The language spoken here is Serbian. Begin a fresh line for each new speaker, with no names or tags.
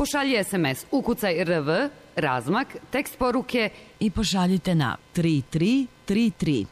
Pošalji SMS, ukucaj RV, razmak, tekst poruke
i pošaljite na 3333.